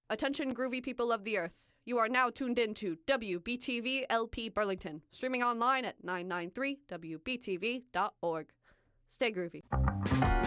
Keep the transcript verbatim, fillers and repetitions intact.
Attention groovy people of the earth. You are now tuned in to W B T V L P Burlington, streaming online at nine ninety-three W B T V dot org. Stay groovy.